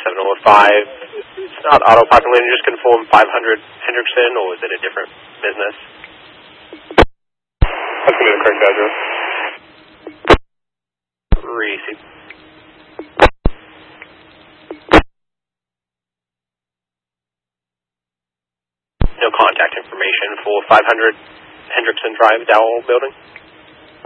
7005. It's not auto-populating, just confirm 500 Hendrickson, or is it a different business? That's going to be the correct address. Receive. No contact information for 500 Hendrickson Drive, Dowell Building?